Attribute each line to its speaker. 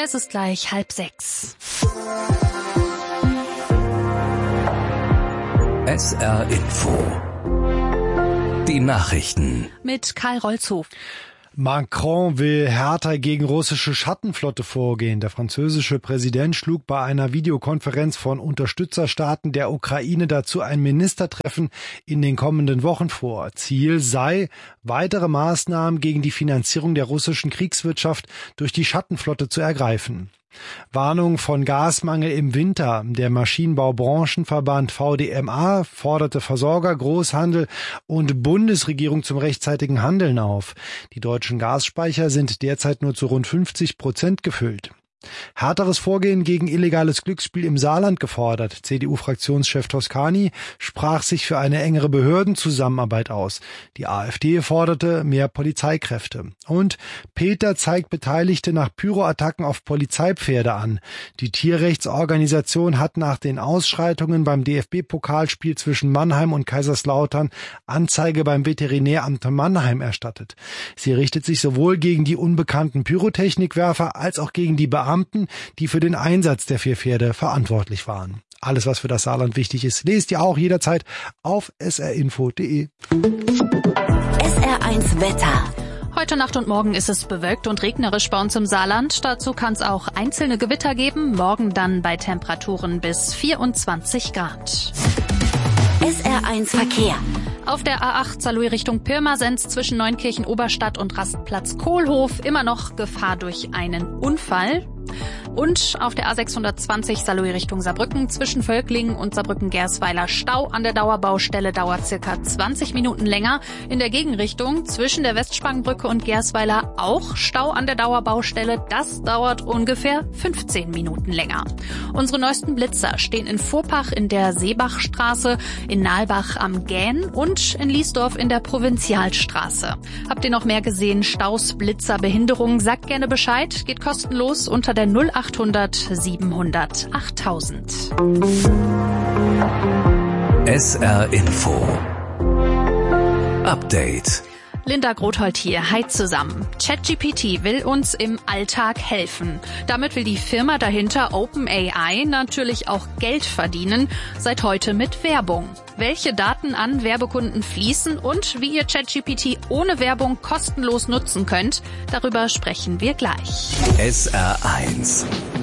Speaker 1: Es ist gleich 5:30.
Speaker 2: SR Info. Die Nachrichten.
Speaker 1: Mit Karl Rolzhof.
Speaker 3: Macron will härter gegen russische Schattenflotte vorgehen. Der französische Präsident schlug bei einer Videokonferenz von Unterstützerstaaten der Ukraine dazu ein Ministertreffen in den kommenden Wochen vor. Ziel sei, weitere Maßnahmen gegen die Finanzierung der russischen Kriegswirtschaft durch die Schattenflotte zu ergreifen. Warnung von Gasmangel im Winter. Der Maschinenbaubranchenverband VDMA forderte Versorger, Großhandel und Bundesregierung zum rechtzeitigen Handeln auf. Die deutschen Gasspeicher sind derzeit nur zu rund 50% gefüllt. Härteres Vorgehen gegen illegales Glücksspiel im Saarland gefordert. CDU-Fraktionschef Toscani sprach sich für eine engere Behördenzusammenarbeit aus. Die AfD forderte mehr Polizeikräfte. Und Peter zeigt Beteiligte nach Pyroattacken auf Polizeipferde an. Die Tierrechtsorganisation hat nach den Ausschreitungen beim DFB-Pokalspiel zwischen Mannheim und Kaiserslautern Anzeige beim Veterinäramt Mannheim erstattet. Sie richtet sich sowohl gegen die unbekannten Pyrotechnikwerfer als auch gegen die Beamten, die für den Einsatz der 4 Pferde verantwortlich waren. Alles, was für das Saarland wichtig ist, lest ihr auch jederzeit auf srinfo.de.
Speaker 4: SR1 Wetter.
Speaker 1: Heute Nacht und morgen ist es bewölkt und regnerisch bei uns im Saarland. Dazu kann es auch einzelne Gewitter geben. Morgen dann bei Temperaturen bis 24 Grad.
Speaker 4: SR1 Verkehr.
Speaker 1: Auf der A8 Saarlouis Richtung Pirmasens zwischen Neunkirchen Oberstadt und Rastplatz Kohlhof immer noch Gefahr durch einen Unfall. Und auf der A620 Saarlouis Richtung Saarbrücken zwischen Völklingen und Saarbrücken-Gersweiler Stau an der Dauerbaustelle dauert circa 20 Minuten länger. In der Gegenrichtung zwischen der Westspangenbrücke und Gersweiler auch Stau an der Dauerbaustelle. Das dauert ungefähr 15 Minuten länger. Unsere neuesten Blitzer stehen in Vorpach in der Seebachstraße, in Nalbach am Gähn und in Liesdorf in der Provinzialstraße. Habt ihr noch mehr gesehen? Staus, Blitzer, Behinderungen? Sagt gerne Bescheid. Geht kostenlos unter der 0800 700 8000.
Speaker 2: SR Info. Update.
Speaker 1: Linda Grothold hier. Hi zusammen. ChatGPT will uns im Alltag helfen. Damit will die Firma dahinter OpenAI natürlich auch Geld verdienen, seit heute mit Werbung. Welche Daten an Werbekunden fließen und wie ihr ChatGPT ohne Werbung kostenlos nutzen könnt, darüber sprechen wir gleich.
Speaker 2: SR1